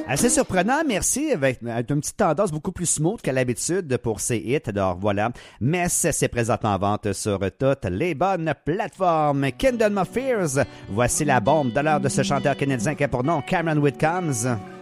Assez surprenant, merci, avec une petite tendance beaucoup plus smooth qu'à l'habitude pour ces hits. Alors voilà, Mess, c'est présentement en vente sur toutes les bonnes plateformes. Kingdom of Fears, voici la bombe de l'heure de ce chanteur canadien qui a pour nom Cameron Whitcombs.